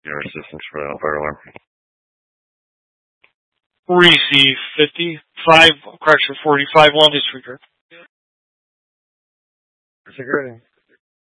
Your assistance for the fire alarm. Receive 55, correction 45, Wellness Trigger. Security.